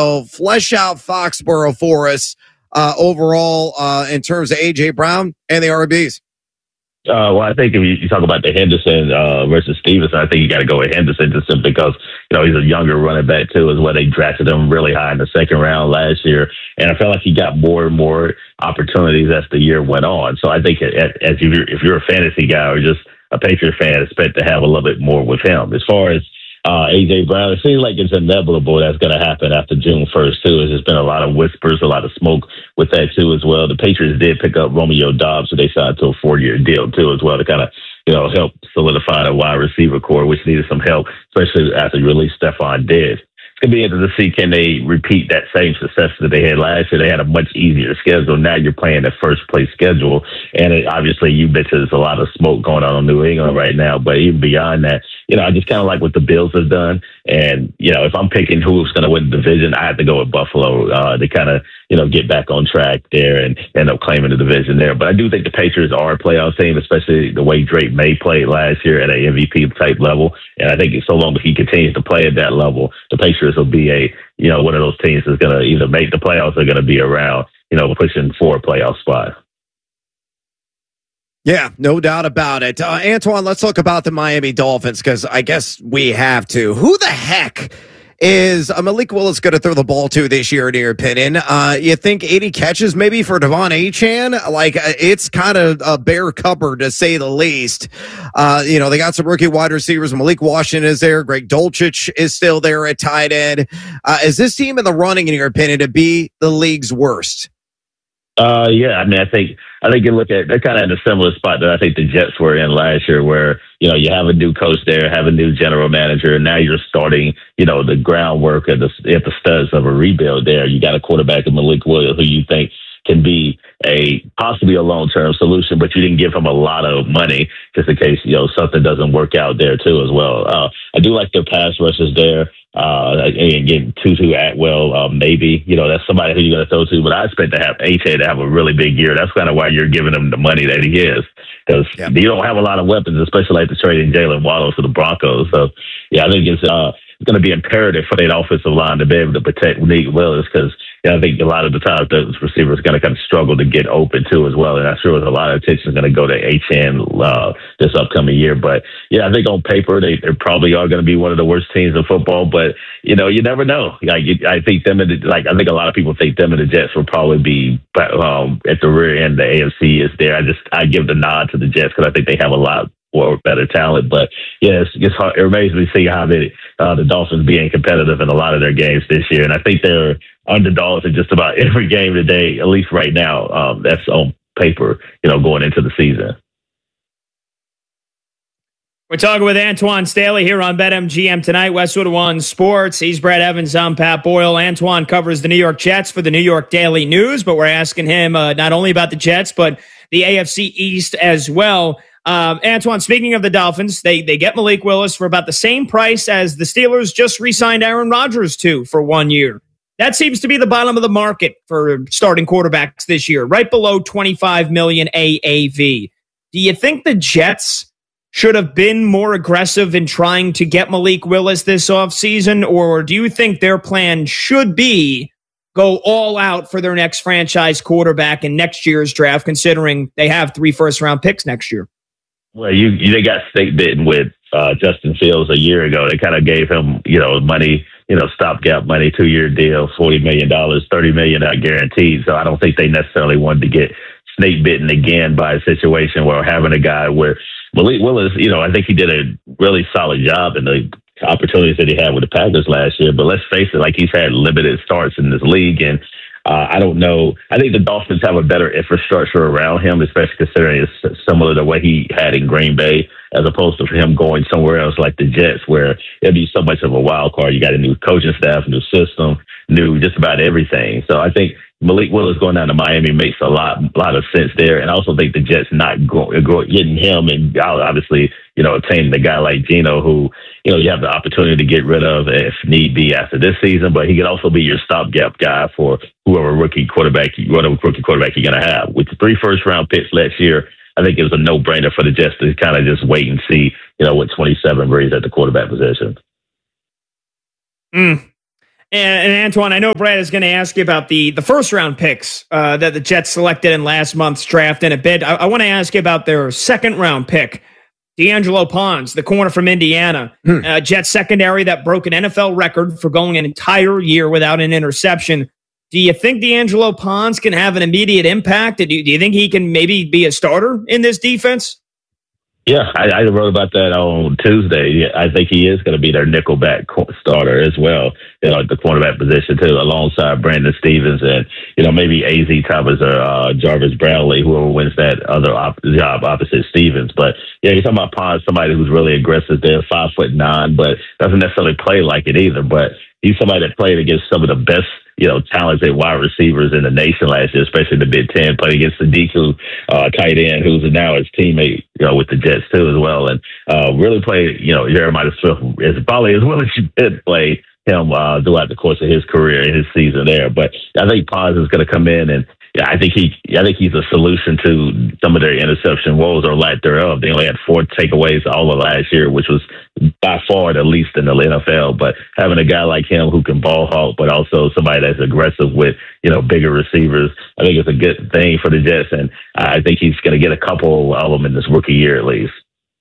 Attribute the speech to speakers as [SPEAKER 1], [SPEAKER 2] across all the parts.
[SPEAKER 1] So flesh out Foxborough for us overall in terms of A.J. Brown and the RBs.
[SPEAKER 2] Well, I think if you talk about the Henderson versus Stevenson, I think you got to go with Henderson just simply because, he's a younger running back too, as well. They drafted him really high in the second round last year. And I felt like he got more and more opportunities as the year went on. So I think if you're a fantasy guy or just a Patriot fan, expect to have a little bit more with him. As far as A.J. Brown, it seems like it's inevitable that's going to happen after June 1st, too. There's just been a lot of whispers, a lot of smoke with that, too, as well. The Patriots did pick up Romeo Doubs, so they signed to a 4-year deal, too, as well, to kind of, help solidify the wide receiver core, which needed some help, especially after you released Stephon Diggs. It's going to be interesting to see, can they repeat that same success that they had last year? They had a much easier schedule. Now you're playing a first-place schedule, and obviously you mentioned there's a lot of smoke going on in New England right now, but even beyond that, I just kind of like what the Bills have done. And, if I'm picking who's going to win the division, I have to go with Buffalo to kind of, get back on track there and end up claiming the division there. But I do think the Patriots are a playoff team, especially the way Drake May played last year at an MVP type level. And I think so long as he continues to play at that level, the Patriots will be one of those teams that's going to either make the playoffs or going to be around, pushing for a playoff spot.
[SPEAKER 1] Yeah, no doubt about it. Antoine, let's talk about the Miami Dolphins because I guess we have to. Who the heck is Malik Willis going to throw the ball to this year, in your opinion? You think 80 catches maybe for Devon Achane? It's kind of a bare cupboard, to say the least. They got some rookie wide receivers. Malik Washington is there. Greg Dulcich is still there at tight end. Is this team in the running, in your opinion, to be the league's worst?
[SPEAKER 2] Yeah, I think you look at, they're kind of in a similar spot that I think the Jets were in last year, where, you have a new coach there, have a new general manager, and now you're starting, the groundwork at the studs of a rebuild there. You got a quarterback in Malik Willis who you think can be possibly a long-term solution, but you didn't give him a lot of money just in case, something doesn't work out there too as well. I do like their pass rushes there. Again, Tutu Atwell, maybe, that's somebody who you're going to throw to, but I expect to have Achane to have a really big year. That's kind of why you're giving him the money that he is, because you don't have a lot of weapons, especially like the trading Jalen Waddle to the Broncos. So, I think it's going to be imperative for that offensive line to be able to protect Malik Willis, because I think a lot of the times those receivers are going to kind of struggle to get open too as well. And I'm sure there's a lot of attention is going to go to Achane this upcoming year. But I think on paper they probably are going to be one of the worst teams in football. But you never know. I think I think a lot of people think them and the Jets will probably be at the rear end. The AFC is there. I give the nod to the Jets because I think they have a lot or better talent, but it's hard. It remains to be seen how the Dolphins being competitive in a lot of their games this year, and I think they're underdogs in just about every game today, at least right now. That's on paper, going into the season.
[SPEAKER 3] We're talking with Antoine Staley here on BetMGM tonight. Westwood One Sports. He's Brad Evans. I'm Pat Boyle. Antoine covers the New York Jets for the New York Daily News, but we're asking him not only about the Jets but the AFC East as well. Antoine, speaking of the Dolphins, they get Malik Willis for about the same price as the Steelers just re-signed Aaron Rodgers to for 1 year. That seems to be the bottom of the market for starting quarterbacks this year, right below $25 million AAV. Do you think the Jets should have been more aggressive in trying to get Malik Willis this offseason, or do you think their plan should be go all out for their next franchise quarterback in next year's draft, considering they have 3 first-round picks next year?
[SPEAKER 2] Well, they got snake bitten with Justin Fields a year ago. They kind of gave him, money, stopgap money, 2-year deal, $40 million, $30 million not guaranteed. So I don't think they necessarily wanted to get snake bitten again by a situation where having a guy where Malik Willis, I think he did a really solid job in the opportunities that he had with the Packers last year. But let's face it, he's had limited starts in this league, and I don't know. I think the Dolphins have a better infrastructure around him, especially considering it's similar to what he had in Green Bay, as opposed to him going somewhere else like the Jets, where it'd be so much of a wild card. You got a new coaching staff, new system, new just about everything. So I think Malik Willis going down to Miami makes a lot of sense there. And I also think the Jets not getting him and obviously, obtaining a guy like Geno who, you have the opportunity to get rid of if need be after this season, but he could also be your stopgap guy for whatever rookie quarterback you're going to have. With the 3 first-round picks last year, I think it was a no-brainer for the Jets to kind of just wait and see, what 27 brings at the quarterback position.
[SPEAKER 3] And Antoine, I know Brad is going to ask you about the first round picks that the Jets selected in last month's draft in a bit. I want to ask you about their second round pick, D'Angelo Pons, the corner from Indiana. Jets secondary that broke an NFL record for going an entire year without an interception. Do you think D'Angelo Pons can have an immediate impact? Do you think he can maybe be a starter in this defense?
[SPEAKER 2] Yeah, I wrote about that on Tuesday. Yeah, I think he is going to be their nickelback starter as well, at the cornerback position too, alongside Brandon Stevens and, maybe AZ Thomas or Jarvis Brownlee, whoever wins that other job opposite Stevens. But yeah, you're talking about Pons, somebody who's really aggressive there, 5'9", but doesn't necessarily play like it either. But he's somebody that played against some of the best, talented wide receivers in the nation last year, especially the Big Ten. Played against Sadiku, tight end, who's now his teammate, with the Jets too as well, and really played. Jeremiah Smith is probably as well as you did play him throughout the course of his career and his season there. But I think Pons is going to come in and. Yeah, I think he's a solution to some of their interception woes or lack thereof. They only had 4 takeaways all of last year, which was by far the least in the NFL. But having a guy like him who can ball hawk, but also somebody that's aggressive with, bigger receivers, I think it's a good thing for the Jets. And I think he's going to get a couple of them in this rookie year at least.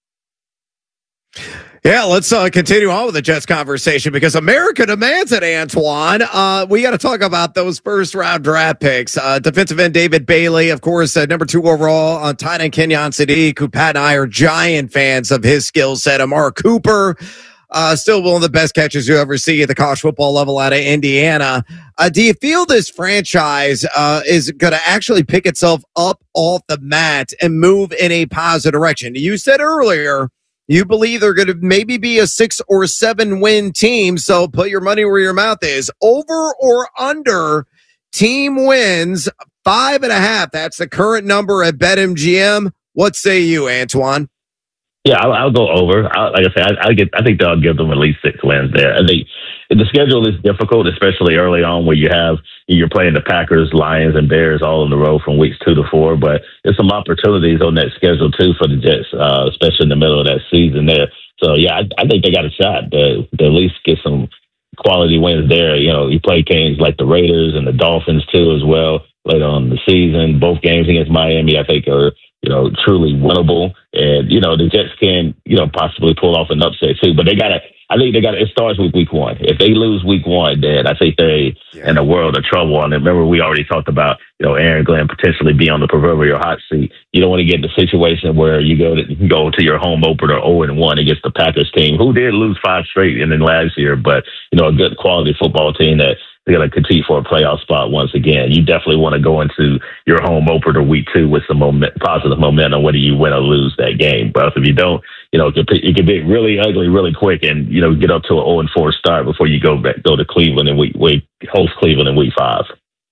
[SPEAKER 1] Yeah, let's continue on with the Jets conversation because America demands it, Antoine. We got to talk about those first-round draft picks. Defensive end David Bailey, of course, number 2 overall on tight end Kenyon Sadiq, who Pat and I are giant fans of his skill set. Amari Cooper, still one of the best catches you ever see at the college football level out of Indiana. Do you feel this franchise is going to actually pick itself up off the mat and move in a positive direction? You said earlier you believe they're going to maybe be a 6 or 7 win team. So put your money where your mouth is. Over or under team wins 5.5. That's the current number at BetMGM. What say you, Antoine?
[SPEAKER 2] Yeah, I'll go over. Like I said, I think they'll give them at least 6 wins there. I think the schedule is difficult, especially early on where you're playing the Packers, Lions, and Bears all in the row from weeks 2 to 4. But there's some opportunities on that schedule too for the Jets, especially in the middle of that season there. So yeah, I think they got a shot to at least get some quality wins there. You play games like the Raiders and the Dolphins too as well later on in the season. Both games against Miami, I think, are truly winnable. And, the Jets can, possibly pull off an upset too. But it starts with week 1. If they lose week 1, then I think they in a world of trouble. And remember, we already talked about, Aaron Glenn potentially be on the proverbial hot seat. You don't want to get in the situation where you go to your home opener 0-1 against the Packers team, who did lose 5 straight in last year, but, a good quality football team that they're going to compete for a playoff spot once again. You definitely want to go into your home opener week 2 with some positive momentum, whether you win or lose that game. But if you don't, it can be really ugly really quick and, get up to an 0-4 start before you go to Cleveland and host Cleveland in week 5.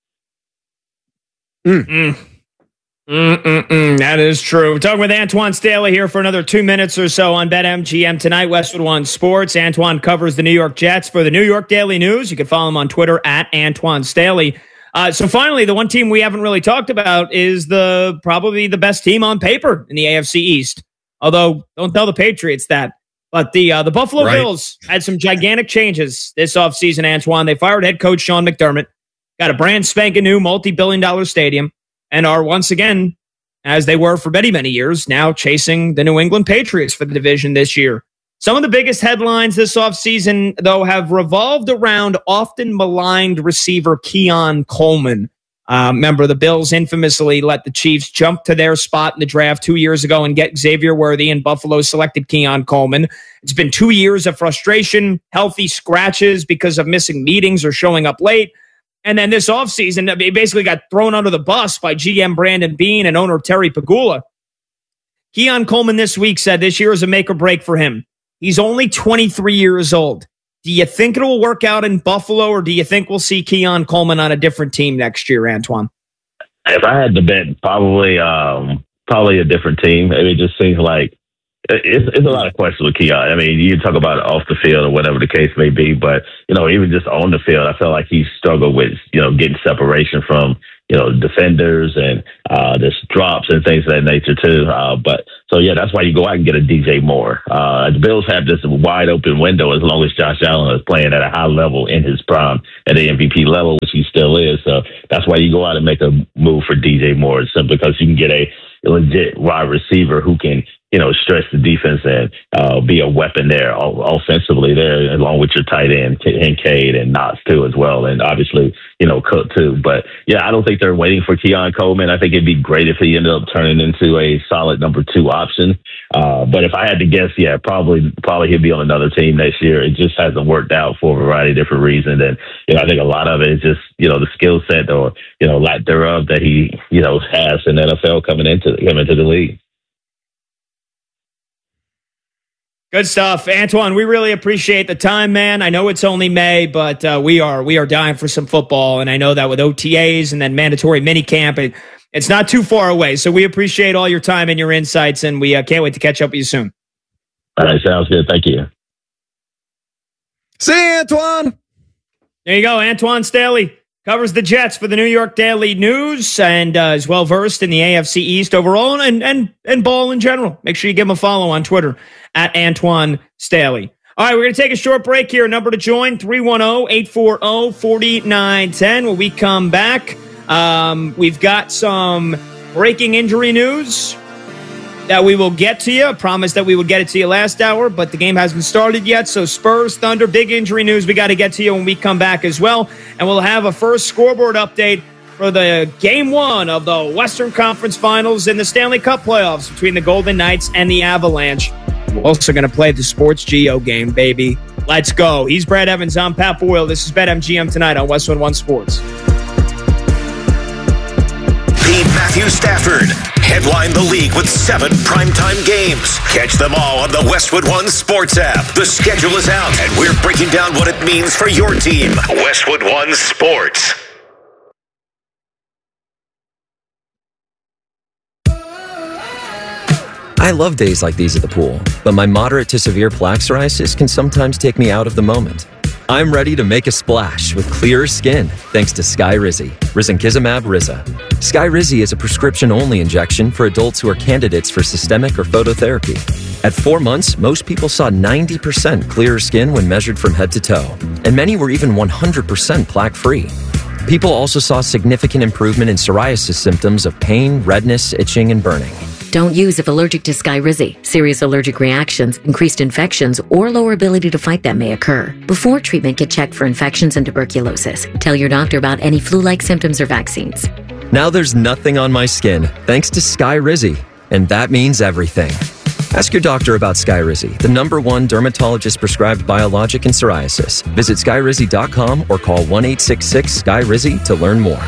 [SPEAKER 3] That is true. We're talking with Antoine Staley here for another 2 minutes or so on BetMGM tonight. Westwood One Sports. Antoine covers the New York Jets for the New York Daily News. You can follow him on Twitter at Antoine Staley. So finally, the one team we haven't really talked about is probably the best team on paper in the AFC East. Although, don't tell the Patriots that. But the Buffalo Bills had some gigantic changes this offseason, Antoine. They fired head coach Sean McDermott, got a brand spanking new multi-billion-dollar stadium, and are once again, as they were for many, many years, now chasing the New England Patriots for the division this year. Some of the biggest headlines this offseason, though, have revolved around often maligned receiver Keon Coleman. Remember, the Bills infamously let the Chiefs jump to their spot in the draft 2 years ago and get Xavier Worthy, and Buffalo selected Keon Coleman. It's been 2 years of frustration, healthy scratches because of missing meetings or showing up late. And then this offseason, he basically got thrown under the bus by GM Brandon Beane and owner Terry Pegula. Keon Coleman this week said this year is a make or break for him. He's only 23 years old. Do you think it will work out in Buffalo, or do you think we'll see Keon Coleman on a different team next year, Antoine?
[SPEAKER 2] If I had to bet, probably a different team. It just seems like it's a lot of questions with Keon. I mean, you talk about off the field or whatever the case may be, but, even just on the field, I felt like he struggled with, getting separation from, defenders and just drops and things of that nature too. But So, yeah, that's why you go out and get a DJ Moore. The Bills have this wide open window as long as Josh Allen is playing at a high level in his prime at the MVP level, which he still is. So that's why you go out and make a move for DJ Moore, simply because you can get a legit wide receiver who can, stretch the defense and be a weapon there offensively there, along with your tight end, Kincaid and Knox too as well. And obviously, Cook too. But yeah, I don't think they're waiting for Keon Coleman. I think it'd be great if he ended up turning into a solid number 2 option. But if I had to guess, yeah, probably he'll be on another team next year. It just hasn't worked out for a variety of different reasons. And, I think a lot of it is just, the skill set or, lack thereof that he, has in the NFL coming into the league.
[SPEAKER 3] Good stuff. Antoine, we really appreciate the time, man. I know it's only May, but we are dying for some football. And I know that with OTAs and then mandatory minicamp, it's not too far away. So we appreciate all your time and your insights, and we can't wait to catch up with you soon.
[SPEAKER 2] All right, sounds good. Thank you.
[SPEAKER 1] See you, Antoine.
[SPEAKER 3] There you go. Antoine Staley covers the Jets for the New York Daily News and is well-versed in the AFC East overall and ball in general. Make sure you give him a follow on Twitter at Antoine Staley. All right, we're going to take a short break here. Number to join, 310-840-4910. When we come back, we've got some breaking injury news that we will get to you. I promised that we would get it to you last hour, but the game hasn't started yet. So Spurs, Thunder, big injury news we got to get to you when we come back as well. And we'll have a first scoreboard update for the Game 1 of the Western Conference Finals in the Stanley Cup playoffs between the Golden Knights and the Avalanche. We're also going to play the Sports Geo game, baby. Let's go. He's Brad Evans. I'm Pat Boyle. This is BetMGM tonight on Westwood One Sports.
[SPEAKER 4] Pete Matthew Stafford headline the league with 7 primetime games. Catch them all on the Westwood One Sports app. The schedule is out, and we're breaking down what it means for your team. Westwood One Sports.
[SPEAKER 5] I love days like these at the pool, but my moderate to severe plaque psoriasis can sometimes take me out of the moment. I'm ready to make a splash with clearer skin thanks to Skyrizi, risankizumab Riza. Skyrizi is a prescription-only injection for adults who are candidates for systemic or phototherapy. At 4 months, most people saw 90% clearer skin when measured from head to toe, and many were even 100% plaque-free. People also saw significant improvement in psoriasis symptoms of pain, redness, itching, and burning.
[SPEAKER 6] Don't use if allergic to Skyrizi. Serious allergic reactions, increased infections, or lower ability to fight them may occur. Before treatment, get checked for infections and tuberculosis. Tell your doctor about any flu-like symptoms or vaccines.
[SPEAKER 5] Now there's nothing on my skin thanks to Skyrizi, and that means everything. Ask your doctor about Skyrizi, the #1 dermatologist-prescribed biologic in psoriasis. Visit Skyrizi.com or call 1-866-SKYRIZI to learn more.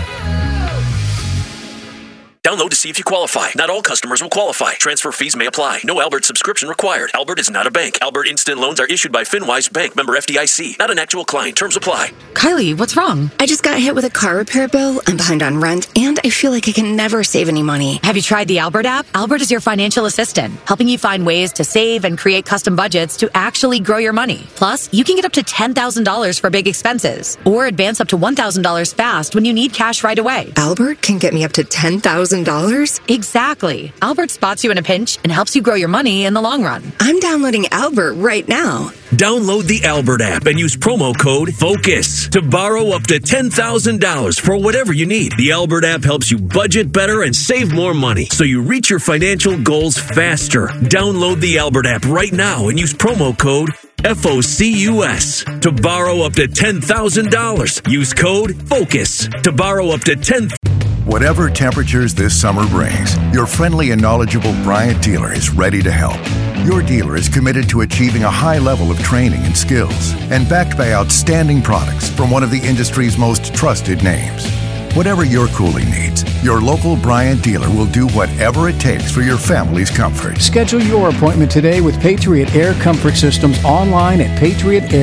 [SPEAKER 7] Download to see if you qualify. Not all customers will qualify. Transfer fees may apply. No Albert subscription required. Albert is not a bank. Albert Instant Loans are issued by FinWise Bank, member FDIC. Not an actual client. Terms apply.
[SPEAKER 8] Kylie, what's wrong?
[SPEAKER 9] I just got hit with a car repair bill. I'm behind on rent, and I feel like I can never save any money.
[SPEAKER 8] Have you tried the Albert app? Albert is your financial assistant, helping you find ways to save and create custom budgets to actually grow your money. Plus, you can get up to $10,000 for big expenses, or advance up to $1,000 fast when you need cash right away.
[SPEAKER 9] Albert can get me up to $10,000?
[SPEAKER 8] Exactly. Albert spots you in a pinch and helps you grow your money in the long run.
[SPEAKER 9] I'm downloading Albert right now.
[SPEAKER 7] Download the Albert app and use promo code FOCUS to borrow up to $10,000 for whatever you need. The Albert app helps you budget better and save more money so you reach your financial goals faster. Download the Albert app right now and use promo code FOCUS to borrow up to $10,000. Use code FOCUS to borrow up to $10,000.
[SPEAKER 10] Whatever temperatures this summer brings, your friendly and knowledgeable Bryant dealer is ready to help. Your dealer is committed to achieving a high level of training and skills and backed by outstanding products from one of the industry's most trusted names. Whatever your cooling needs, your local Bryant dealer will do whatever it takes for your family's comfort.
[SPEAKER 11] Schedule your appointment today with Patriot Air Comfort Systems online at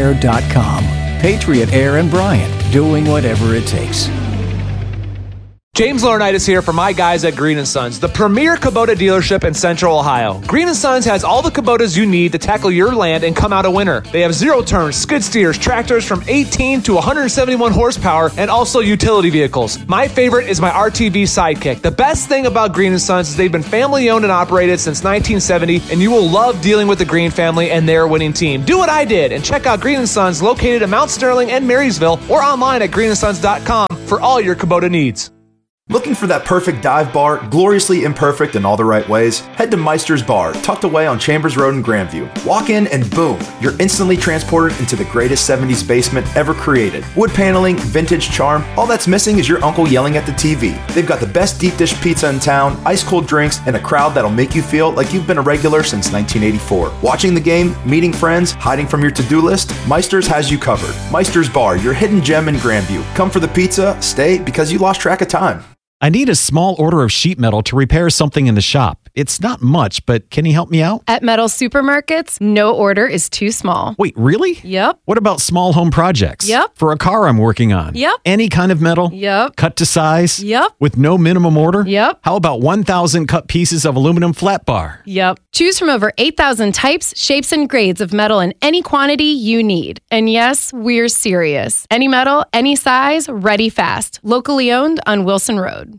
[SPEAKER 11] patriotair.com. Patriot Air and Bryant, doing whatever it takes.
[SPEAKER 12] James Laurinaitis here for my guys at Green & Sons, the premier Kubota dealership in Central Ohio. Green & Sons has all the Kubotas you need to tackle your land and come out a winner. They have zero-turn skid steers, tractors from 18 to 171 horsepower, and also utility vehicles. My favorite is my RTV Sidekick. The best thing about Green & Sons is they've been family-owned and operated since 1970, and you will love dealing with the Green family and their winning team. Do what I did and check out Green & Sons located in Mount Sterling and Marysville or online at greenandsons.com for all your Kubota needs.
[SPEAKER 13] Looking for that perfect dive bar, gloriously imperfect in all the right ways? Head to Meister's Bar, tucked away on Chambers Road in Grandview. Walk in and boom, you're instantly transported into the greatest 70s basement ever created. Wood paneling, vintage charm, all that's missing is your uncle yelling at the TV. They've got the best deep dish pizza in town, ice cold drinks, and a crowd that'll make you feel like you've been a regular since 1984. Watching the game, meeting friends, hiding from your to-do list, Meister's has you covered. Meister's Bar, your hidden gem in Grandview. Come for the pizza, stay because you lost track of time.
[SPEAKER 14] I need a small order of sheet metal to repair something in the shop. It's not much, but can you help me out?
[SPEAKER 15] At Metal Supermarkets, no order is too small.
[SPEAKER 14] Wait, really?
[SPEAKER 15] Yep.
[SPEAKER 14] What about small home projects?
[SPEAKER 15] Yep.
[SPEAKER 14] For a car I'm working on?
[SPEAKER 15] Yep.
[SPEAKER 14] Any kind of metal?
[SPEAKER 15] Yep.
[SPEAKER 14] Cut to size?
[SPEAKER 15] Yep.
[SPEAKER 14] With no minimum order?
[SPEAKER 15] Yep.
[SPEAKER 14] How about 1,000 cut pieces of aluminum flat bar?
[SPEAKER 15] Yep. Choose from over 8,000 types, shapes, and grades of metal in any quantity you need. And yes, we're serious. Any metal, any size, ready fast. Locally owned on Wilson Road.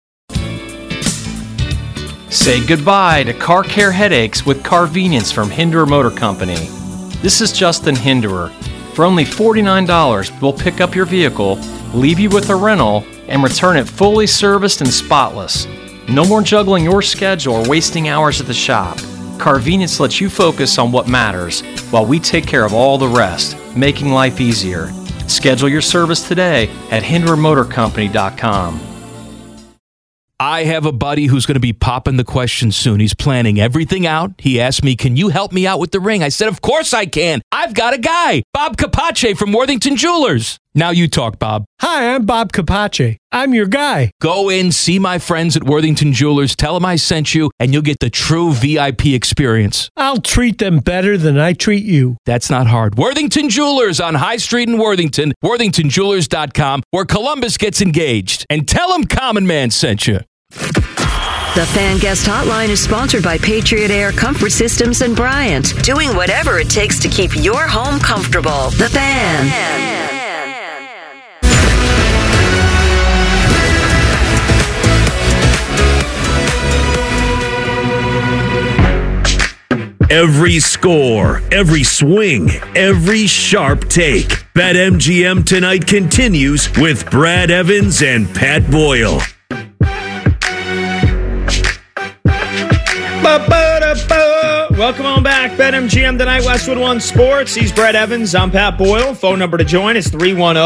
[SPEAKER 16] Say goodbye to car care headaches with Carvenience from Hinderer Motor Company. This is Justin Hinderer. For only $49, we'll pick up your vehicle, leave you with a rental, and return it fully serviced and spotless. No more juggling your schedule or wasting hours at the shop. Carvenience lets you focus on what matters while we take care of all the rest, making life easier. Schedule your service today at HindererMotorCompany.com.
[SPEAKER 17] I have a buddy who's going to be popping the question soon. He's planning everything out. He asked me, can you help me out with the ring? I said, of course I can. I've got a guy, Bob Capace from Worthington Jewelers. Now you talk, Bob.
[SPEAKER 18] Hi, I'm Bob Capace. I'm your guy.
[SPEAKER 17] Go in, see my friends at Worthington Jewelers, tell them I sent you, and you'll get the true VIP experience.
[SPEAKER 18] I'll treat them better than I treat you.
[SPEAKER 17] That's not hard. Worthington Jewelers on High Street in Worthington, worthingtonjewelers.com, where Columbus gets engaged. And tell them Common Man sent you.
[SPEAKER 19] The Fan Guest Hotline is sponsored by Patriot Air Comfort Systems and Bryant, doing whatever it takes to keep your home comfortable. The Fan.
[SPEAKER 7] Every score, every swing, every sharp take. BetMGM tonight continues with Brad Evans and Pat Boyle.
[SPEAKER 3] Welcome on back. BetMGM tonight, Westwood One Sports. He's Brad Evans. I'm Pat Boyle. Phone number to join is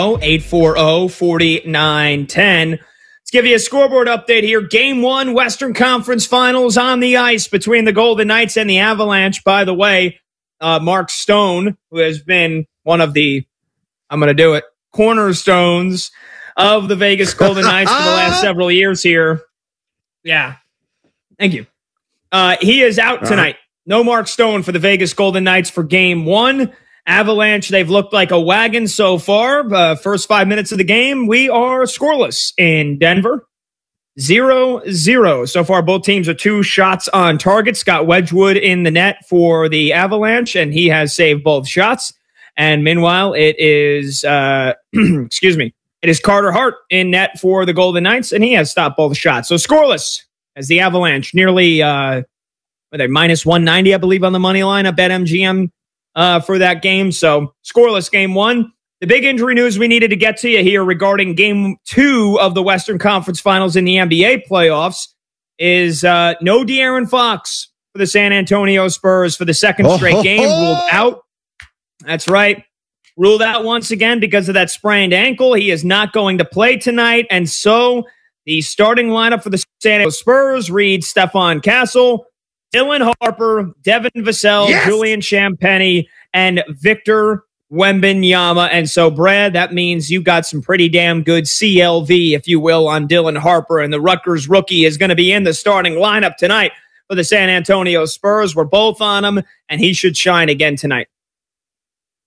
[SPEAKER 3] 310-840-4910. Let's give you a scoreboard update here. Game 1, Western Conference Finals on the ice between the Golden Knights and the Avalanche. By the way, Mark Stone, who has been one of the, cornerstones of the Vegas Golden Knights for the last several years here. Yeah. Thank you. He is out tonight. No Mark Stone for the Vegas Golden Knights for Game 1. Avalanche, they've looked like a wagon so far. First 5 minutes of the game, we are scoreless in Denver. 0-0. So far, both teams are 2 shots on target. Scott Wedgwood in the net for the Avalanche, and he has saved both shots. And meanwhile, it is, it is Carter Hart in net for the Golden Knights, and he has stopped both shots. So scoreless as the Avalanche nearly, minus 190, I believe, on the money line at BetMGM for that game. So scoreless Game 1. The big injury news we needed to get to you here regarding Game 2 of the Western Conference Finals in the NBA playoffs is no De'Aaron Fox for the San Antonio Spurs for the second straight game. Ruled out. That's right. Ruled out once again because of that sprained ankle. He is not going to play tonight. And so the starting lineup for the San Antonio Spurs reads Stephon Castle, Dylan Harper, Devin Vassell, Julian Champagnie, and Victor Wembanyama. And so, Brad, that means you got some pretty damn good CLV, if you will, on Dylan Harper. And the Rutgers rookie is going to be in the starting lineup tonight for the San Antonio Spurs. We're both on him, and he should shine again tonight.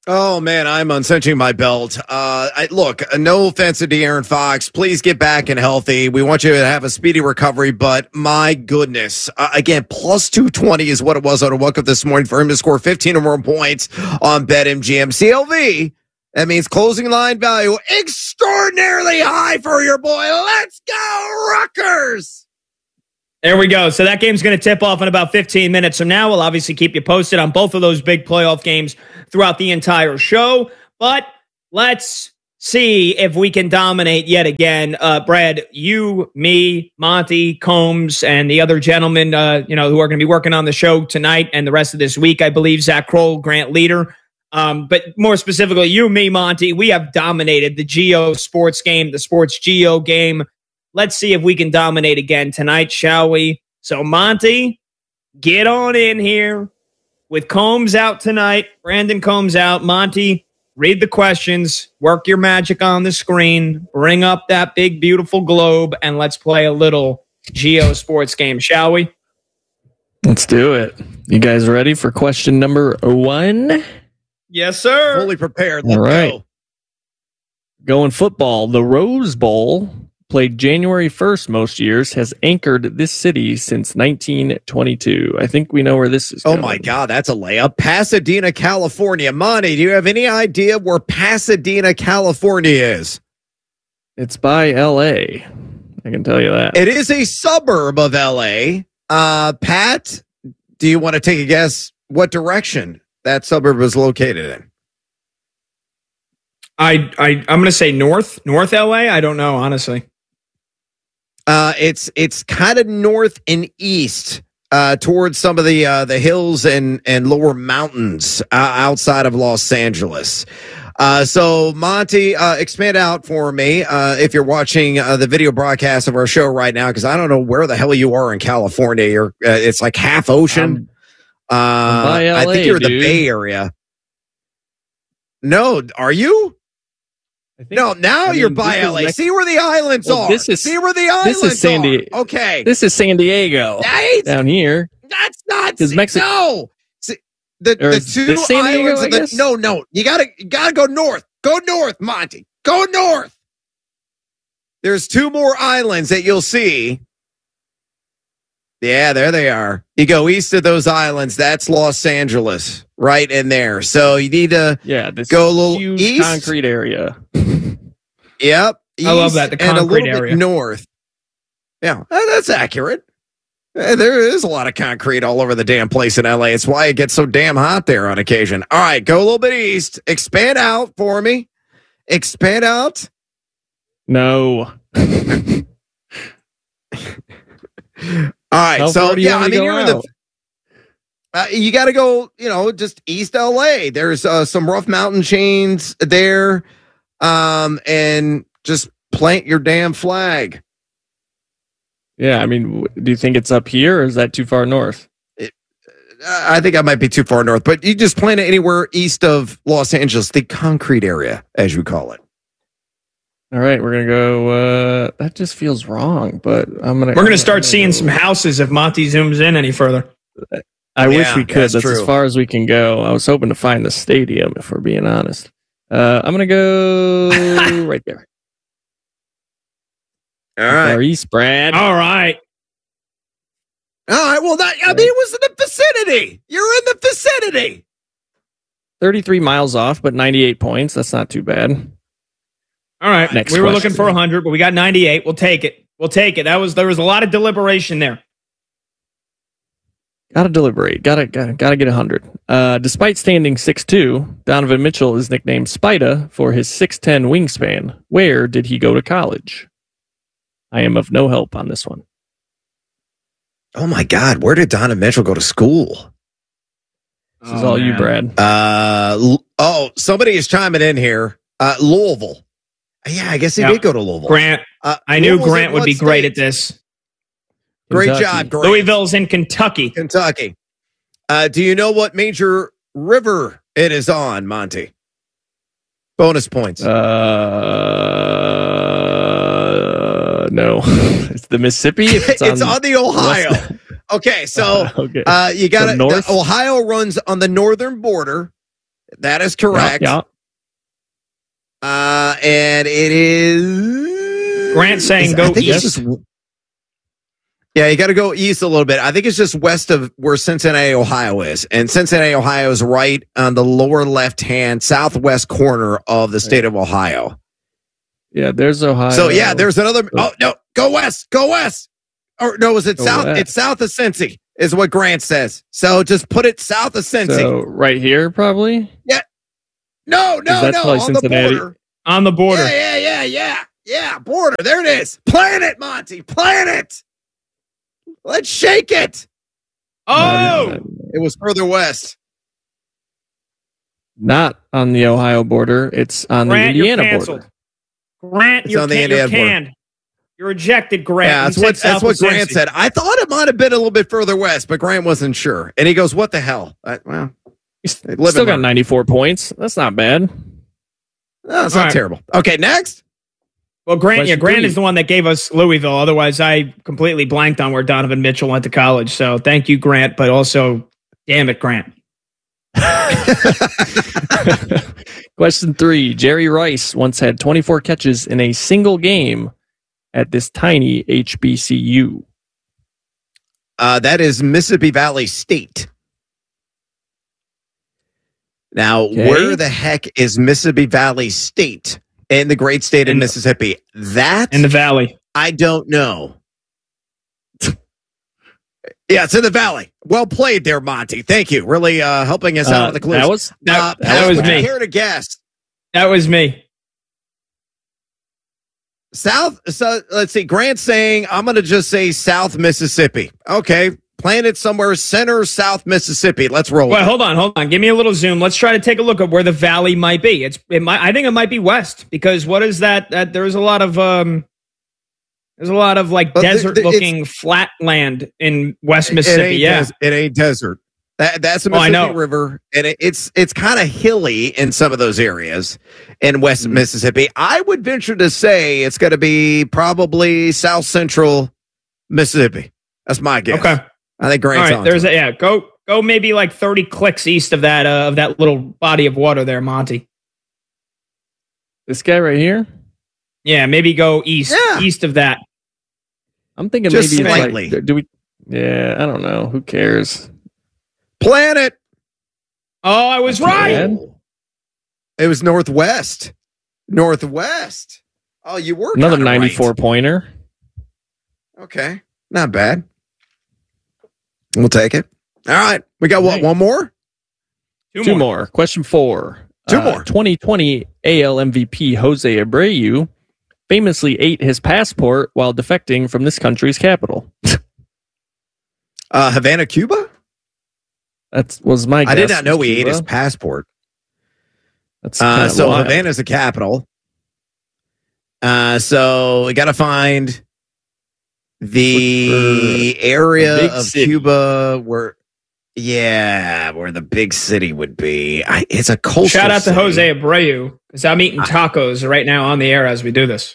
[SPEAKER 1] Oh, man, I'm uncinching my belt. Look, no offense to De'Aaron Fox. Please get back and healthy. We want you to have a speedy recovery, but my goodness. Again, plus 220 is what it was on a walk-up this morning for him to score 15 or more points on BetMGM. CLV, that means closing line value extraordinarily high for your boy. Let's go, Rutgers!
[SPEAKER 3] There we go. So that game's going to tip off in about 15 minutes from now. We'll obviously keep you posted on both of those big playoff games throughout the entire show. But let's see if we can dominate yet again. Brad, you, me, Monty, Combs, and the other gentlemen, who are going to be working on the show tonight and the rest of this week, I believe, Zach Kroll, Grant Leader. But more specifically, you, me, Monty, we have dominated the Geo sports game, the Sports Geo game. Let's see if we can dominate again tonight, shall we? So, Monty, get on in here with Combs out tonight. Brandon Combs out. Monty, read the questions. Work your magic on the screen. Bring up that big, beautiful globe, and let's play a little Geo sports game, shall we?
[SPEAKER 20] Let's do it. You guys ready for question number 1?
[SPEAKER 3] Yes, sir.
[SPEAKER 1] Fully prepared.
[SPEAKER 20] All right. Going football. The Rose Bowl, played January 1st most years, has anchored this city since 1922. I think we know where this is going.
[SPEAKER 1] Oh, my God, that's a layup. Pasadena, California. Monty, do you have any idea where Pasadena, California is?
[SPEAKER 20] It's by L.A. I can tell you that.
[SPEAKER 1] It is a suburb of L.A. Pat, do you want to take a guess what direction that suburb is located in?
[SPEAKER 3] I'm going to say north LA. I don't know, honestly.
[SPEAKER 1] It's kind of north and east, towards some of the hills and lower mountains outside of Los Angeles. So Monty, expand out for me if you're watching the video broadcast of our show right now, because I don't know where the hell you are in California. You're it's like half ocean.
[SPEAKER 20] by LA,
[SPEAKER 1] I think you're in
[SPEAKER 20] dude.
[SPEAKER 1] the Bay Area. No, are you? No, now you're by LA. See where the islands are. See where the islands
[SPEAKER 20] this is San Diego.
[SPEAKER 1] are. Okay.
[SPEAKER 20] This is San Diego. Down here.
[SPEAKER 1] That's not
[SPEAKER 20] Mexico.
[SPEAKER 1] No. See, the two
[SPEAKER 20] San Diego,
[SPEAKER 1] islands. No. You gotta go north. Go north, Monty. Go north. There's 2 more islands that you'll see. Yeah, there they are. You go east of those islands, that's Los Angeles, right in there. So you need to go a little
[SPEAKER 20] huge
[SPEAKER 1] east.
[SPEAKER 20] concrete area.
[SPEAKER 1] Yep.
[SPEAKER 3] I love that, the
[SPEAKER 1] and a
[SPEAKER 3] concrete
[SPEAKER 1] little
[SPEAKER 3] area.
[SPEAKER 1] bit north. Yeah, that's accurate. There is a lot of concrete all over the damn place in LA. It's why it gets so damn hot there on occasion. All right, go a little bit east. Expand out for me. Expand out.
[SPEAKER 20] No.
[SPEAKER 1] All right,
[SPEAKER 20] How
[SPEAKER 1] so
[SPEAKER 20] far do you
[SPEAKER 1] yeah,
[SPEAKER 20] wanna
[SPEAKER 1] I mean
[SPEAKER 20] go
[SPEAKER 1] you're in the. You got to go, just East LA. There's some rough mountain chains there, and just plant your damn flag.
[SPEAKER 20] Yeah, I mean, do you think it's up here, or is that too far north?
[SPEAKER 1] I think I might be too far north, but you just plant it anywhere east of Los Angeles, the concrete area, as you call it.
[SPEAKER 20] All right, we're gonna go. That just feels wrong, but
[SPEAKER 3] We're gonna start seeing some houses if Monty zooms in any further.
[SPEAKER 20] I wish we could. That's
[SPEAKER 1] true.
[SPEAKER 20] as far as we can go. I was hoping to find the stadium, if we're being honest. I'm gonna go right there.
[SPEAKER 1] All right,
[SPEAKER 20] Far east, Brad.
[SPEAKER 3] All right.
[SPEAKER 1] All right. Well, it was in the vicinity. You're in the vicinity.
[SPEAKER 20] 33 miles off, but 98 points. That's not too bad.
[SPEAKER 3] All right.
[SPEAKER 20] Next
[SPEAKER 3] we were
[SPEAKER 20] question.
[SPEAKER 3] looking for 100, but we got 98. We'll take it. There was a lot of deliberation there.
[SPEAKER 20] Gotta deliberate. Gotta get 100. Despite standing 6'2", Donovan Mitchell is nicknamed Spida for his 6'10" wingspan. Where did he go to college? I am of no help on this one.
[SPEAKER 1] Oh my God, where did Donovan Mitchell go to school?
[SPEAKER 20] This is all you, Brad.
[SPEAKER 1] Somebody is chiming in here. Louisville. Yeah, I guess he did go to Louisville.
[SPEAKER 3] Grant. I knew Grant would be great at this.
[SPEAKER 1] Great
[SPEAKER 20] Kentucky.
[SPEAKER 1] job, Grant.
[SPEAKER 3] Louisville's in Kentucky.
[SPEAKER 1] Do you know what major river it is on, Monty? Bonus points.
[SPEAKER 20] No. It's the Mississippi?
[SPEAKER 1] It's on the Ohio. Okay, so you got
[SPEAKER 20] So north?
[SPEAKER 1] Ohio runs on the northern border. That is correct.
[SPEAKER 20] Yeah.
[SPEAKER 1] And it is
[SPEAKER 3] Grant saying go east.
[SPEAKER 1] Yeah, you got to go east a little bit. I think it's just west of where Cincinnati, Ohio is. And Cincinnati, Ohio is right on the lower left-hand southwest corner of the state of Ohio.
[SPEAKER 20] Yeah, there's Ohio.
[SPEAKER 1] So, yeah, there's another. Oh, no, go west. Go west. Or no, is it south?
[SPEAKER 20] West.
[SPEAKER 1] It's south of Cincy is what Grant says. So just put it south of Cincy.
[SPEAKER 20] So right here, probably?
[SPEAKER 1] Yeah. No,
[SPEAKER 20] that's probably
[SPEAKER 1] on
[SPEAKER 20] Cincinnati.
[SPEAKER 1] the border.
[SPEAKER 3] On the border.
[SPEAKER 1] Yeah, border. There it is. Plan it, Monty. Plan it. Let's shake it.
[SPEAKER 3] Oh,
[SPEAKER 1] it was further west.
[SPEAKER 20] Not on the Ohio border. It's on
[SPEAKER 3] Grant,
[SPEAKER 20] the Indiana
[SPEAKER 3] you're
[SPEAKER 20] border.
[SPEAKER 3] Grant,
[SPEAKER 1] It's on the Indiana border.
[SPEAKER 3] canned. You're rejected, Grant.
[SPEAKER 1] Yeah, that's what Grant said. I thought it might have been a little bit further west, but Grant wasn't sure. And he goes, "What the hell?" Well,
[SPEAKER 20] Still got 94 points. That's not bad.
[SPEAKER 1] No, it's not terrible. Okay, next.
[SPEAKER 3] Well, Grant,
[SPEAKER 20] Question
[SPEAKER 3] Grant
[SPEAKER 20] three.
[SPEAKER 3] is the one that gave us Louisville. Otherwise, I completely blanked on where Donovan Mitchell went to college. So thank you, Grant, but also, damn it, Grant.
[SPEAKER 20] Question 3. Jerry Rice once had 24 catches in a single game at this tiny HBCU.
[SPEAKER 1] That is Mississippi Valley State. Now, where the heck is Mississippi Valley State in the great state of Mississippi? That
[SPEAKER 3] in the valley.
[SPEAKER 1] I don't know. Yeah, it's in the valley. Well played there, Monty. Thank you. Really helping us out with the clues.
[SPEAKER 3] That was me.
[SPEAKER 1] Care to guess?
[SPEAKER 3] That was me.
[SPEAKER 1] South. So let's see. Grant's saying I'm going to just say South Mississippi. Okay, planted somewhere center South Mississippi. Let's roll.
[SPEAKER 3] Well, hold on. Give me a little zoom. Let's try to take a look at where the valley might be. I think it might be west because what is that? There's a lot of like desert-looking flat land in West Mississippi.
[SPEAKER 1] It ain't desert. That's the Mississippi River, and it's kind of hilly in some of those areas in West Mississippi. I would venture to say it's going to be probably South Central Mississippi. That's my guess.
[SPEAKER 3] Okay,
[SPEAKER 1] I think Grant's on.
[SPEAKER 3] There's go maybe like 30 clicks east of that little body of water there, Monty.
[SPEAKER 20] This guy right here?
[SPEAKER 3] Yeah, maybe go east of that.
[SPEAKER 20] I'm thinking
[SPEAKER 1] just
[SPEAKER 20] maybe
[SPEAKER 1] slightly.
[SPEAKER 20] It's like, do we? Yeah, I don't know. Who cares?
[SPEAKER 1] Planet.
[SPEAKER 3] Oh, I was right.
[SPEAKER 1] It was northwest. Northwest. Oh, you were
[SPEAKER 20] Another 94
[SPEAKER 1] right.
[SPEAKER 20] pointer.
[SPEAKER 1] Okay, not bad. We'll take it. All right, we got what? One more?
[SPEAKER 20] Two more. Question 4.
[SPEAKER 1] Two more.
[SPEAKER 20] 2020 AL MVP Jose Abreu famously ate his passport while defecting from this country's capital.
[SPEAKER 1] Havana, Cuba?
[SPEAKER 20] That was my guess.
[SPEAKER 1] I did not know he
[SPEAKER 20] Cuba.
[SPEAKER 1] ate his passport.
[SPEAKER 20] That's
[SPEAKER 1] so
[SPEAKER 20] wild.
[SPEAKER 1] Havana's the capital. So we got to find the area of
[SPEAKER 20] city.
[SPEAKER 1] Cuba where the big city would be. It's a coastal
[SPEAKER 3] Shout out to
[SPEAKER 1] city.
[SPEAKER 3] Jose Abreu because I'm eating tacos right now on the air as we do this.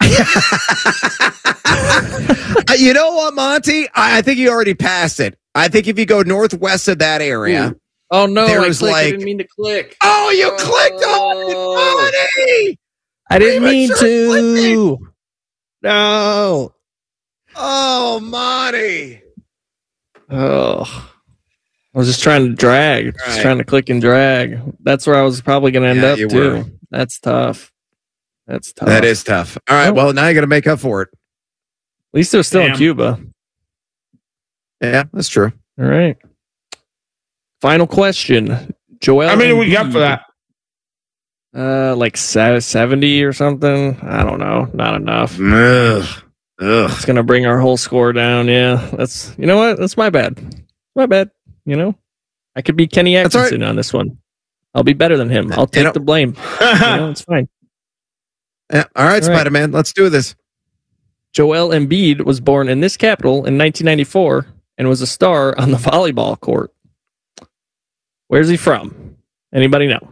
[SPEAKER 1] You know what, Monty? I think you already passed it. I think if you go northwest of that area.
[SPEAKER 20] Ooh. Oh, no.
[SPEAKER 1] There's
[SPEAKER 20] I didn't mean to click.
[SPEAKER 1] Oh, you clicked on it, Monty!
[SPEAKER 20] I didn't mean to.
[SPEAKER 1] No. Oh, Monty.
[SPEAKER 20] Oh. I was just trying to drag. Just trying to click and drag. That's where I was probably going to end up,
[SPEAKER 1] you
[SPEAKER 20] too.
[SPEAKER 1] were.
[SPEAKER 20] That's tough. That's tough.
[SPEAKER 1] That is tough. All right, well, now you got to make up for it.
[SPEAKER 20] At least they're still in Cuba.
[SPEAKER 1] Yeah, that's true.
[SPEAKER 20] All right. Final question. Joel.
[SPEAKER 3] How many we got for that?
[SPEAKER 20] Like 70 or something. I don't know. Not enough.
[SPEAKER 1] Ugh.
[SPEAKER 20] It's gonna bring our whole score down. Yeah, that's you know what? That's my bad. My bad. You know, I could be Kenny Atkinson on this one. I'll be better than him. I'll take the blame. It's fine.
[SPEAKER 1] Yeah. All right, Spider-Man. Let's do this.
[SPEAKER 20] Joel Embiid was born in this capital in 1994 and was a star on the volleyball court. Where's he from? Anybody know?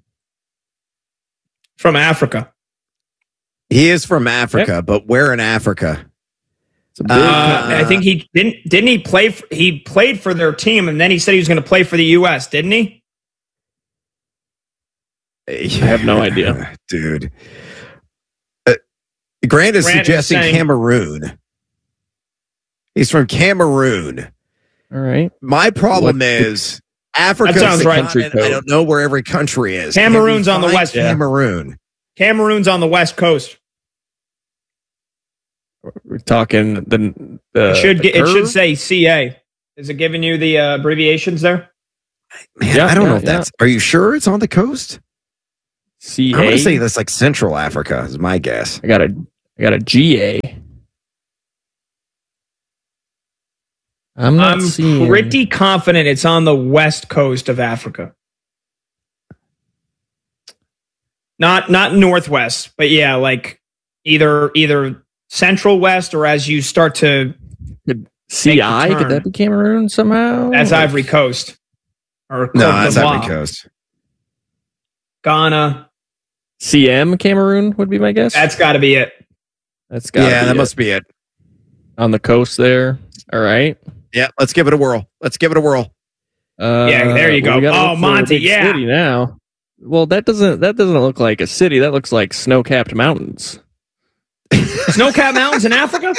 [SPEAKER 3] From Africa.
[SPEAKER 1] He is from Africa, but where in Africa?
[SPEAKER 3] I think he didn't he play he played for their team and then he said he was going to play for the US, didn't he?
[SPEAKER 20] I have no idea.
[SPEAKER 1] Dude. Grant is suggesting Cameroon. He's from Cameroon.
[SPEAKER 20] All right.
[SPEAKER 1] My problem is Africa.
[SPEAKER 3] That sounds right.
[SPEAKER 1] I don't know where every country is.
[SPEAKER 3] Cameroon's on the west.
[SPEAKER 1] Cameroon.
[SPEAKER 3] Cameroon's on the west coast.
[SPEAKER 20] We're talking
[SPEAKER 3] it should say CA. Is it giving you the abbreviations there?
[SPEAKER 1] Man, I don't know if that's. Are you sure it's on the coast?
[SPEAKER 20] CA.
[SPEAKER 1] I'm gonna say that's like Central Africa. Is my guess.
[SPEAKER 20] I got a GA. I'm
[SPEAKER 3] pretty confident it's on the west coast of Africa. Not northwest, but yeah, like either central west or as you start to
[SPEAKER 20] CI. Could that be Cameroon somehow?
[SPEAKER 3] That's Ivory Coast. Or
[SPEAKER 1] no, that's Ivory Coast.
[SPEAKER 3] Ghana.
[SPEAKER 20] CM Cameroon would be my guess.
[SPEAKER 3] That's got to be it.
[SPEAKER 20] That's got.
[SPEAKER 1] Yeah, that must be it.
[SPEAKER 20] On the coast there. All right.
[SPEAKER 1] Yeah, let's give it a whirl.
[SPEAKER 3] Yeah, there you go. Oh, Monty, yeah.
[SPEAKER 20] City now. Well, that doesn't look like a city. That looks like snow-capped mountains.
[SPEAKER 3] Snow-capped mountains in Africa?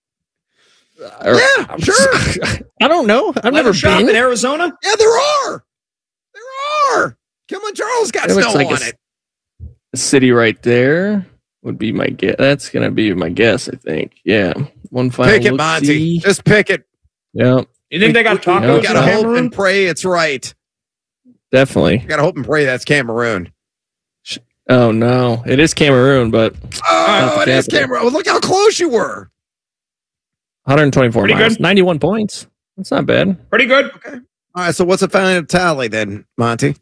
[SPEAKER 1] Yeah, sure.
[SPEAKER 20] I don't know. I've never been
[SPEAKER 3] in Arizona.
[SPEAKER 1] Yeah, there are. Kilimanjaro's got snow
[SPEAKER 20] like
[SPEAKER 1] on it.
[SPEAKER 20] A city right there would be my guess. That's gonna be my guess. I think. Yeah. One final.
[SPEAKER 1] Pick it, Monty. Just pick it.
[SPEAKER 20] Yeah.
[SPEAKER 3] You think they got tacos?
[SPEAKER 1] You gotta hope and pray it's right.
[SPEAKER 20] Definitely.
[SPEAKER 1] You gotta hope and pray that's Cameroon.
[SPEAKER 20] Oh no, it is Cameroon, but
[SPEAKER 1] it is Cameroon. Look how close you were.
[SPEAKER 20] 124
[SPEAKER 3] Pretty
[SPEAKER 20] miles,
[SPEAKER 3] good.
[SPEAKER 20] 91 points. That's not bad.
[SPEAKER 3] Pretty good.
[SPEAKER 1] Okay. All right. So what's the final tally then, Monty?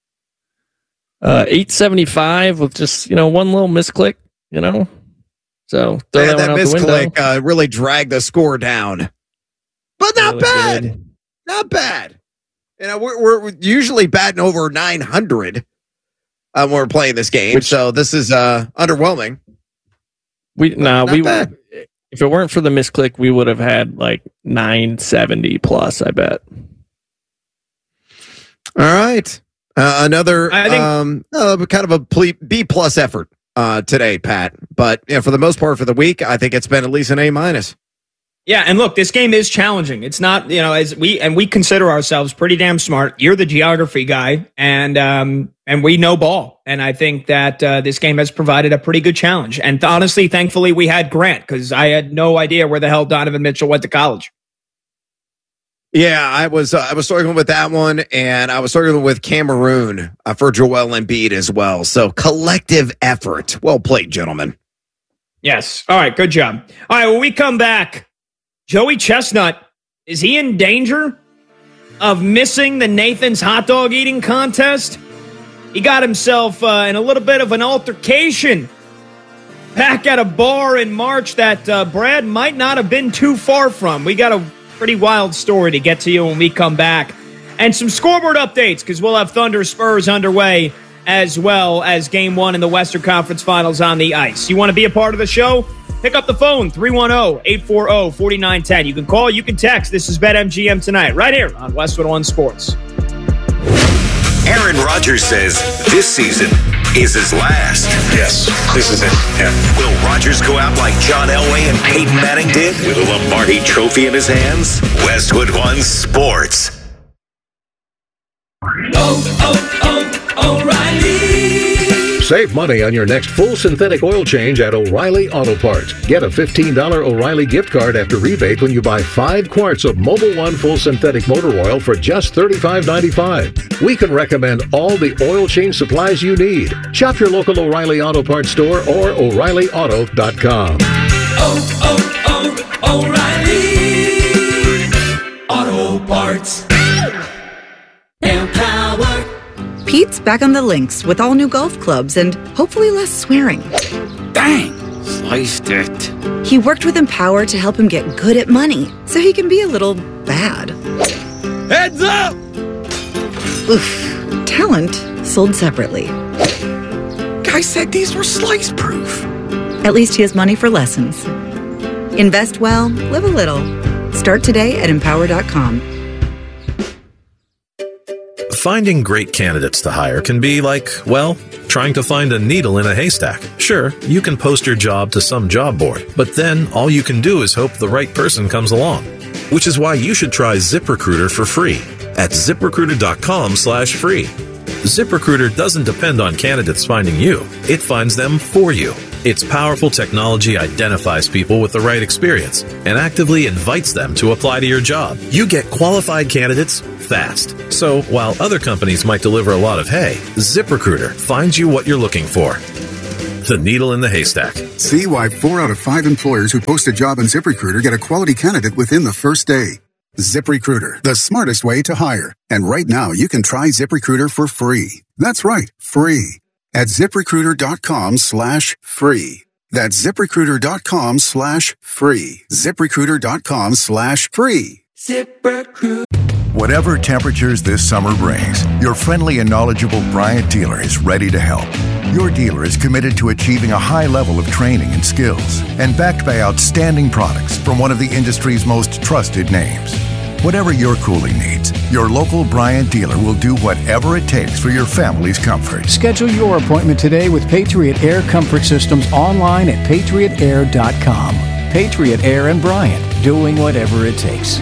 [SPEAKER 20] 875 with just one little misclick. So throw that one out the window.
[SPEAKER 1] Misclick really dragged the score down, but not
[SPEAKER 20] Really
[SPEAKER 1] bad.
[SPEAKER 20] good.
[SPEAKER 1] Not bad. We're usually batting over 900 when we're playing this game, so this is underwhelming.
[SPEAKER 20] Bad. If it weren't for the misclick, we would have had like 970 plus. I bet.
[SPEAKER 1] All right, another kind of a B plus effort today, Pat. But for the most part for the week, I think it's been at least an A minus.
[SPEAKER 3] Yeah, and look, this game is challenging. It's not, as we consider ourselves pretty damn smart. You're the geography guy, and we know ball. And I think that this game has provided a pretty good challenge. And honestly, thankfully, we had Grant because I had no idea where the hell Donovan Mitchell went to college.
[SPEAKER 1] Yeah, I was struggling with that one, and I was struggling with Cameroon for Joel Embiid as well. So collective effort. Well played, gentlemen.
[SPEAKER 3] Yes. All right. Good job. All right. When we come back, Joey Chestnut, is he in danger of missing the Nathan's hot dog eating contest? He got himself in a little bit of an altercation back at a bar in March that Brad might not have been too far from. We got a pretty wild story to get to you when we come back. And some scoreboard updates because we'll have Thunder Spurs underway as well as Game 1 in the Western Conference Finals on the ice. You want to be a part of the show? Pick up the phone, 310-840-4910. You can call, you can text. This is BetMGM tonight, right here on Westwood One Sports.
[SPEAKER 4] Aaron Rodgers says this season is his last.
[SPEAKER 21] Yes, this is it. Yeah.
[SPEAKER 4] Will Rodgers go out like John Elway and Peyton Manning did with a Lombardi trophy in his hands? Westwood One Sports.
[SPEAKER 21] O'Reilly.
[SPEAKER 22] Save money on your next full synthetic oil change at O'Reilly Auto Parts. Get a $15 O'Reilly gift card after rebate when you buy 5 quarts of Mobil 1 full synthetic motor oil for just $35.95. We can recommend all the oil change supplies you need. Shop your local O'Reilly Auto Parts store or O'ReillyAuto.com.
[SPEAKER 21] O'Reilly Auto Parts. Empower.
[SPEAKER 23] Pete's back on the links with all new golf clubs and hopefully less swearing.
[SPEAKER 24] Dang, sliced it.
[SPEAKER 23] He worked with Empower to help him get good at money so he can be a little bad.
[SPEAKER 24] Heads up!
[SPEAKER 23] Oof. Talent sold separately.
[SPEAKER 24] Guy said these were slice proof.
[SPEAKER 23] At least he has money for lessons. Invest well, live a little. Start today at Empower.com.
[SPEAKER 25] Finding great candidates to hire can be like, well,
[SPEAKER 2] trying to find a needle in a haystack. Sure, you can post your job to some job board, but then all you can do is hope the right person comes along. Which is why you should try ZipRecruiter for free at ZipRecruiter.com/free. ZipRecruiter doesn't depend on candidates finding you. It finds them for you. Its powerful technology identifies people with the right experience and actively invites them to apply to your job. You get qualified candidates fast. So while other companies might deliver a lot of hay, ZipRecruiter finds you what you're looking for. The needle in the haystack.
[SPEAKER 5] See why 4 out of 5 employers who post a job on ZipRecruiter get a quality candidate within the first day. ZipRecruiter, the smartest way to hire. And right now, you can try ZipRecruiter for free. That's right, free. At ZipRecruiter.com/free. That's ZipRecruiter.com/free. ZipRecruiter.com/free.
[SPEAKER 21] ZipRecruiter.
[SPEAKER 10] Whatever temperatures this summer brings, your friendly and knowledgeable Bryant dealer is ready to help. Your dealer is committed to achieving a high level of training and skills and backed by outstanding products from one of the industry's most trusted names. Whatever your cooling needs, your local Bryant dealer will do whatever it takes for your family's comfort.
[SPEAKER 11] Schedule your appointment today with Patriot Air Comfort Systems online at patriotair.com. Patriot Air and Bryant, doing whatever it takes.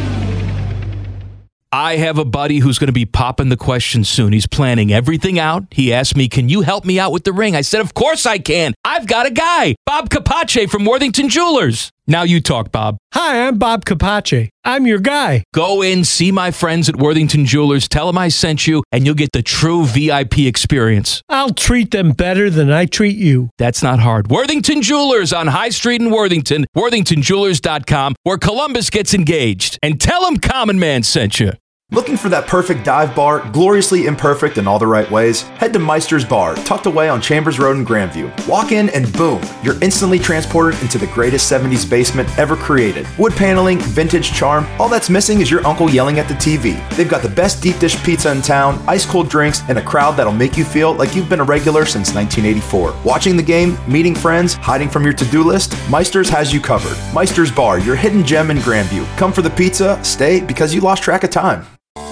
[SPEAKER 17] I have a buddy who's going to be popping the question soon. He's planning everything out. He asked me, can you help me out with the ring? I said, of course I can. I've got a guy, Bob Capace from Worthington Jewelers. Now you talk, Bob.
[SPEAKER 18] Hi, I'm Bob Capace. I'm your guy.
[SPEAKER 17] Go in, see my friends at Worthington Jewelers, tell them I sent you, and you'll get the true VIP experience.
[SPEAKER 18] I'll treat them better than I treat you.
[SPEAKER 17] That's not hard. Worthington Jewelers on High Street in Worthington, worthingtonjewelers.com, where Columbus gets engaged. And tell them Common Man sent you.
[SPEAKER 13] Looking for that perfect dive bar, gloriously imperfect in all the right ways? Head to Meister's Bar, tucked away on Chambers Road in Grandview. Walk in and boom, you're instantly transported into the greatest 70s basement ever created. Wood paneling, vintage charm, all that's missing is your uncle yelling at the TV. They've got the best deep dish pizza in town, ice cold drinks, and a crowd that'll make you feel like you've been a regular since 1984. Watching the game, meeting friends, hiding from your to-do list, Meister's has you covered. Meister's Bar, your hidden gem in Grandview. Come for the pizza, stay because you lost track of time.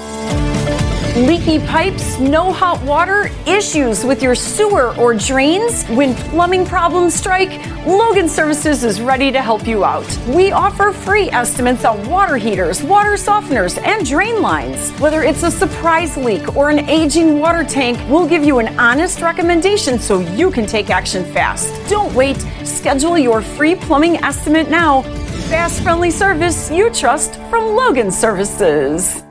[SPEAKER 6] Leaky pipes, no hot water, issues with your sewer or drains? When plumbing problems strike, Logan Services is ready to help you out. We offer free estimates on water heaters, water softeners, and drain lines. Whether it's a surprise leak or an aging water tank, we'll give you an honest recommendation so you can take action fast. Don't wait. Schedule your free plumbing estimate now. Fast, friendly service you trust from Logan Services.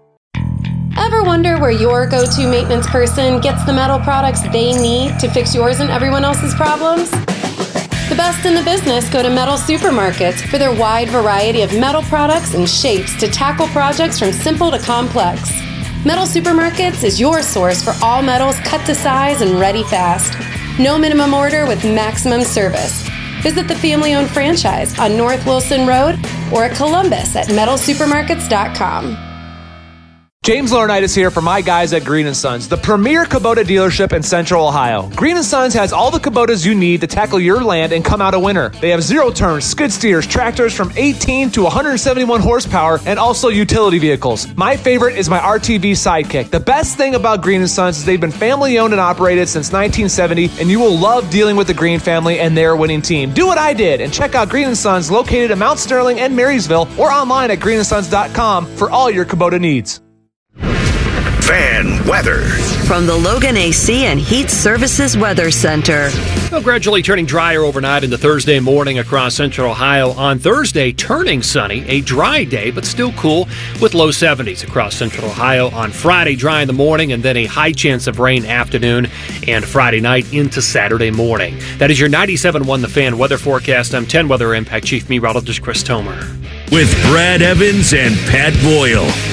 [SPEAKER 15] Ever wonder where your go-to maintenance person gets the metal products they need to fix yours and everyone else's problems? The best in the business go to Metal Supermarkets for their wide variety of metal products and shapes to tackle projects from simple to complex. Metal Supermarkets is your source for all metals cut to size and ready fast. No minimum order with maximum service. Visit the family-owned franchise on North Wilson Road or at Columbus at metalsupermarkets.com.
[SPEAKER 12] James Laurinaitis here for my guys at Green & Sons, the premier Kubota dealership in Central Ohio. Green & Sons has all the Kubotas you need to tackle your land and come out a winner. They have zero-turn skid steers, tractors from 18 to 171 horsepower, and also utility vehicles. My favorite is my RTV Sidekick. The best thing about Green & Sons is they've been family-owned and operated since 1970, and you will love dealing with the Green family and their winning team. Do what I did and check out Green & Sons located in Mount Sterling and Marysville or online at greenandsons.com for all your Kubota needs.
[SPEAKER 4] Fan weather.
[SPEAKER 19] From the Logan AC and Heat Services Weather Center.
[SPEAKER 8] Well, gradually turning drier overnight into Thursday morning across Central Ohio. On Thursday, turning sunny, a dry day, but still cool with low 70s across Central Ohio. On Friday, dry in the morning and then a high chance of rain afternoon and Friday night into Saturday morning. That is your 97.1 The Fan weather forecast. I'm 10 Weather Impact Chief Meteorologist Chris Tomer.
[SPEAKER 7] With Brad Evans and Pat Boyle.